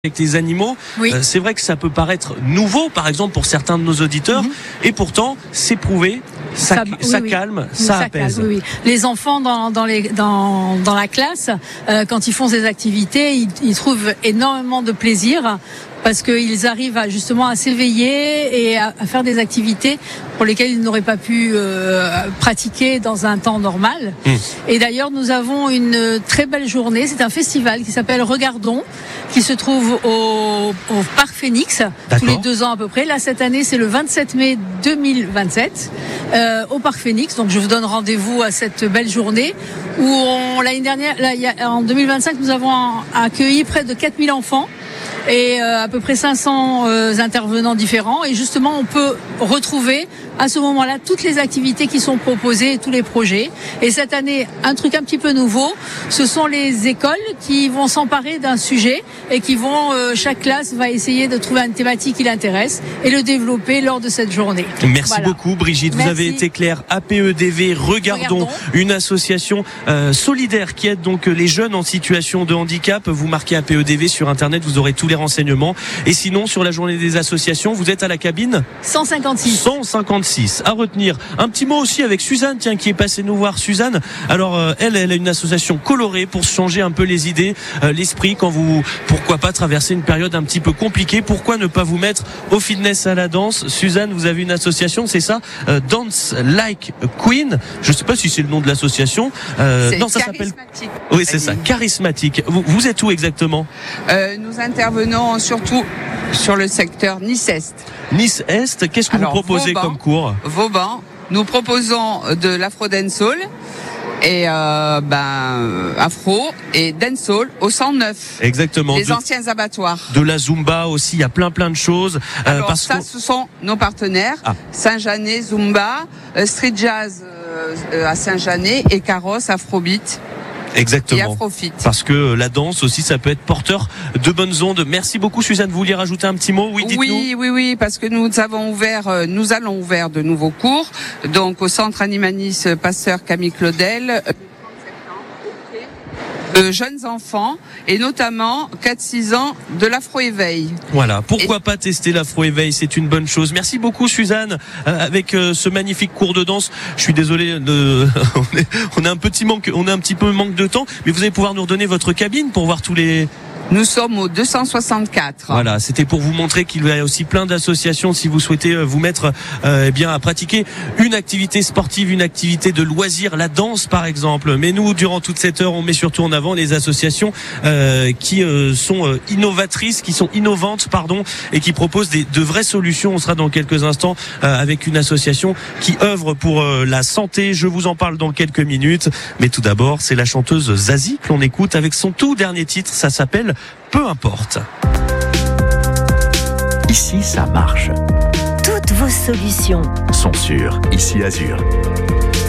avec les animaux. Oui. C'est vrai que ça peut paraître nouveau, par exemple, pour certains de nos auditeurs, et pourtant, c'est prouvé, ça calme, ça apaise. Calme, oui. Les enfants dans la classe, quand ils font ces activités, ils trouvent énormément de plaisir parce qu'ils arrivent justement à s'éveiller et à faire des activités pour lesquelles ils n'auraient pas pu pratiquer dans un temps normal. Et d'ailleurs, nous avons une très belle journée. C'est un festival qui s'appelle Regardons, qui se trouve au Parc Phénix, tous les 2 ans à peu près. Là, cette année, c'est le 27 mai 2027, au Parc Phénix. Donc, je vous donne rendez-vous à cette belle journée où l'année dernière, en 2025, nous avons accueilli près de 4000 enfants et à peu près 500 intervenants différents. Et justement, on peut retrouver à ce moment-là toutes les activités qui sont proposées et tous les projets. Et cette année, un truc un petit peu nouveau, ce sont les écoles qui vont s'emparer d'un sujet et qui vont, chaque classe va essayer de trouver une thématique qui l'intéresse et le développer lors de cette journée. Merci beaucoup Brigitte, vous avez été claire. APEDV Regardons, une association solidaire qui aide donc les jeunes en situation de handicap. Vous marquez APEDV sur internet, vous aurez tous les renseignements. Et sinon, sur la journée des associations, vous êtes à la cabine 156. À retenir. Un petit mot aussi avec Suzanne, tiens, qui est passée nous voir. Suzanne, alors elle a une association colorée pour changer un peu les idées, l'esprit quand vous, pourquoi pas traverser une période un petit peu compliquée. Pourquoi ne pas vous mettre au fitness, à la danse? Suzanne, vous avez une association, c'est ça, Dance Like a Queen. Je sais pas si c'est le nom de l'association. Non, ça s'appelle. Oui, c'est ça, charismatique. Vous êtes où exactement? Nous intervenons surtout sur le secteur Nice-Est. Nice-Est, qu'est-ce que vous proposez comme cours? Vauban, nous proposons de l'afro-dancehall et afro et dancehall au 109. Exactement. Les anciens abattoirs. De la Zumba aussi, il y a plein de choses. Alors ce sont nos partenaires. Saint-Janet Zumba, Street Jazz à Saint-Janet et Carrosse Afrobeat. Exactement. Parce que la danse aussi, ça peut être porteur de bonnes ondes. Merci beaucoup Suzanne. Vous vouliez rajouter un petit mot? Oui, dites-nous. Oui, parce que nous allons ouvrir de nouveaux cours. Donc au centre Animanis Pasteur Camille Claudel. De jeunes enfants et notamment 4-6 ans de l'afro-éveil. Voilà, pourquoi pas tester l'afro-éveil, c'est une bonne chose. Merci beaucoup Suzanne, avec ce magnifique cours de danse. Je suis désolé, on a un petit peu manque de temps, mais vous allez pouvoir nous redonner votre cabine pour voir tous les... Nous sommes au 264. Voilà, c'était pour vous montrer qu'il y a aussi plein d'associations si vous souhaitez vous mettre à pratiquer une activité sportive, une activité de loisir, la danse par exemple. Mais nous, durant toute cette heure, on met surtout en avant les associations qui sont innovatrices, qui sont innovantes, et qui proposent de vraies solutions. On sera dans quelques instants avec une association qui œuvre pour la santé. Je vous en parle dans quelques minutes. Mais tout d'abord, c'est la chanteuse Zazie que l'on écoute avec son tout dernier titre. Ça s'appelle Peu importe. Ici, ça marche. Toutes vos solutions sont sur Ici Azur.